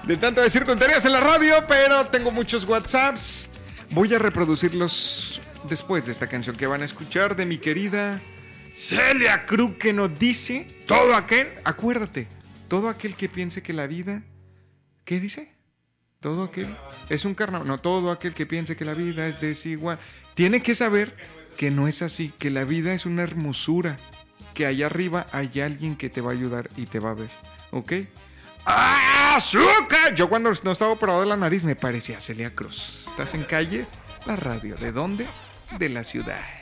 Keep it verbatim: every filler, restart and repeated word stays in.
De tanto decir tonterías en la radio, pero tengo muchos WhatsApps. Voy a reproducirlos después de esta canción que van a escuchar de mi querida Celia Cruz, que nos dice: todo aquel, acuérdate, todo aquel que piense que la vida, ¿qué dice? Todo aquel es un carnaval. No, todo aquel que piense que la vida es desigual tiene que saber que no es así, que la vida es una hermosura, que allá arriba hay alguien que te va a ayudar y te va a ver, ¿ok? ¡Ah, azúcar! Yo cuando no estaba operado de la nariz me parecía Celia Cruz. ¿Estás en calle? La radio. ¿De dónde? De la ciudad.